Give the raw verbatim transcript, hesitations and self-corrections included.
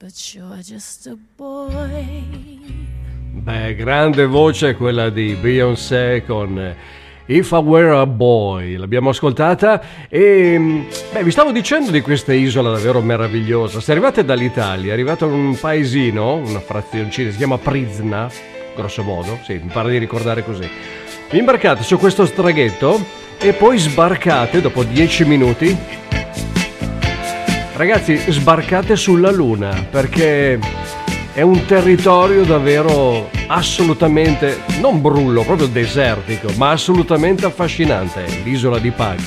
but you're just a boy. Beh, grande voce quella di Beyoncé con If I Were a Boy, l'abbiamo ascoltata e beh, vi stavo dicendo di questa isola davvero meravigliosa. Se arrivate dall'Italia, arrivate in un paesino, una frazioncina, si chiama Prizna, grosso modo, sì, mi pare di ricordare così. Vi imbarcate su questo traghetto e poi sbarcate dopo dieci minuti. Ragazzi, sbarcate sulla Luna perché è un territorio davvero assolutamente, non brullo, proprio desertico, ma assolutamente affascinante, l'isola di Pag.